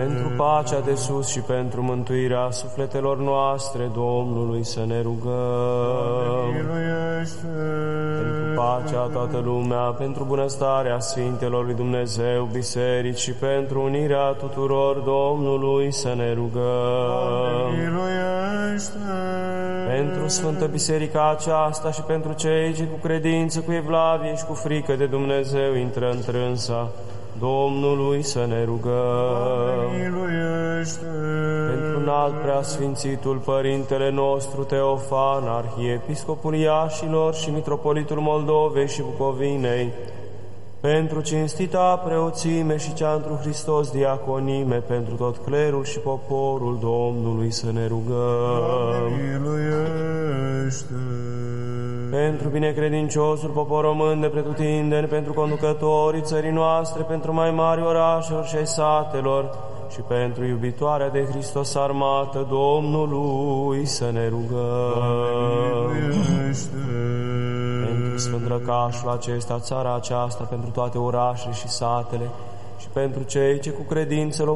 Pentru pacea de sus și pentru mântuirea sufletelor noastre, Domnului să ne rugăm. Pentru pacea toată lumea, pentru bunăstarea Sfintelor lui Dumnezeu, biserici și pentru unirea tuturor, Domnului să ne rugăm. Pentru Sfântă Biserica aceasta și pentru cei ce cu credință, cu evlavie și cu frică de Dumnezeu intră întrânsa, Domnului să ne rugăm. Pentru înalt preasfințitul Părintele nostru Teofan, Arhiepiscopul Iașilor și Mitropolitul Moldovei și Bucovinei, pentru cinstita preoțime și cea întru Hristos diaconime, pentru tot clerul și poporul Domnului să ne rugăm. Pentru binecredinciosul popor român de pretutindeni, pentru conducătorii țării noastre, pentru mai mari orașelor și ai satelor și pentru iubitoarea de Hristos armată Domnului să ne rugăm. Pentru sfândrăcașul acesta, țara aceasta, pentru toate orașele și satele și pentru cei ce cu credință